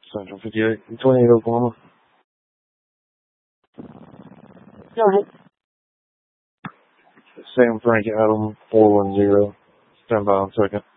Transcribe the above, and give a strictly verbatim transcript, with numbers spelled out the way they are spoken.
Central fifty-eight, twenty-eight Oklahoma. Yeah. Sam Frank Adam, four one zero. Stand by on second.